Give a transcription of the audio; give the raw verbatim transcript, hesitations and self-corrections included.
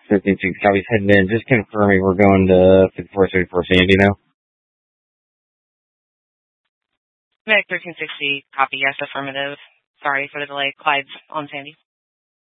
fifteen six copies heading in. Just confirming we're going to fifty-four thirty-four Sandy now. Medic thirteen sixty, copy, yes, affirmative. Sorry for the delay. Clyde's on Sandy.